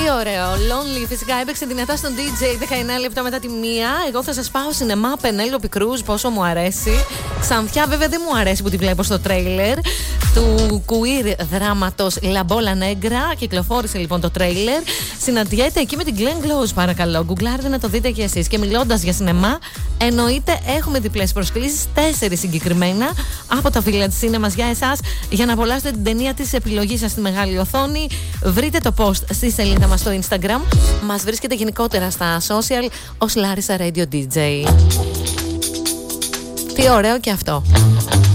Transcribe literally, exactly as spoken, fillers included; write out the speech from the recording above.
ωραίο. Lonely φυσικά έπαιξε δυνατά στον ντι τζέι δεκαεννέα λεπτά μετά τη μία. Εγώ θα σας πάω σινεμά Penelope Cruz, πόσο μου αρέσει. Ξανθιά βέβαια δεν μου αρέσει που τη βλέπω στο τρέιλερ του queer δράματος La Bola Negra. Κυκλοφόρησε λοιπόν το τρέιλερ. Συναντιέται εκεί με την Glenn Close, παρακαλώ. Γκουγκλάρετε να το δείτε κι εσείς. Και μιλώντας για σινεμά, εννοείται έχουμε διπλές προσκλήσεις, τέσσερις συγκεκριμένα από τα Village Cinemas για εσάς, για να απολαύσετε την ταινία της επιλογής σας στη μεγάλη οθόνη. Βρείτε το post στη σελίδα μας στο Instagram. Μας βρίσκεται γενικότερα στα social ως Larissa Radio ντι τζέι. Τι ωραίο και αυτό.